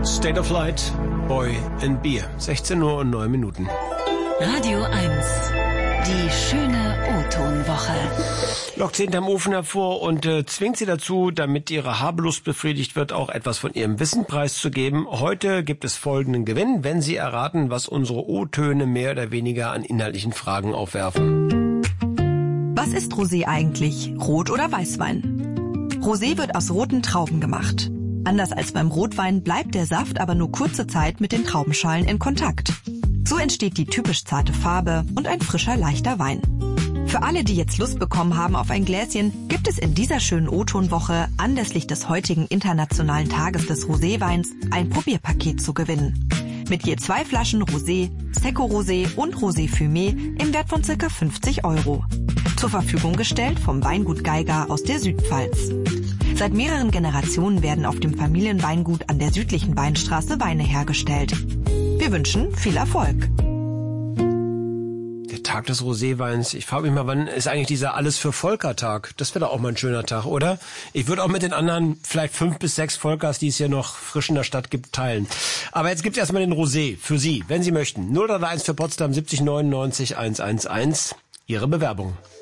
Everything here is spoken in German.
State of Light, Boy and Beer. 16:09 Uhr. Radio 1, die schöne O-Ton-Woche. Lockt sie hinterm Ofen hervor und zwingt sie dazu, damit ihre Habelust befriedigt wird, auch etwas von ihrem Wissen preiszugeben. Heute gibt es folgenden Gewinn, wenn Sie erraten, was unsere O-Töne mehr oder weniger an inhaltlichen Fragen aufwerfen. Was ist Rosé eigentlich? Rot- oder Weißwein? Rosé wird aus roten Trauben gemacht. Anders als beim Rotwein bleibt der Saft aber nur kurze Zeit mit den Traubenschalen in Kontakt. So entsteht die typisch zarte Farbe und ein frischer, leichter Wein. Für alle, die jetzt Lust bekommen haben auf ein Gläschen, gibt es in dieser schönen O-Ton-Woche anlässlich des heutigen Internationalen Tages des Roséweins ein Probierpaket zu gewinnen. Mit je 2 Flaschen Rosé, Seco Rosé und Rosé Fumé im Wert von ca. 50 €. Zur Verfügung gestellt vom Weingut Geiger aus der Südpfalz. Seit mehreren Generationen werden auf dem Familienweingut an der südlichen Weinstraße Weine hergestellt. Wir wünschen viel Erfolg. Der Tag des Roséweins. Ich frage mich mal, wann ist eigentlich dieser Alles-für-Volker-Tag? Das wäre doch auch mal ein schöner Tag, oder? Ich würde auch mit den anderen vielleicht 5 bis 6 Volkers, die es hier noch frisch in der Stadt gibt, teilen. Aber jetzt gibt es erstmal den Rosé für Sie, wenn Sie möchten. 031 für Potsdam 70 99 111. Ihre Bewerbung.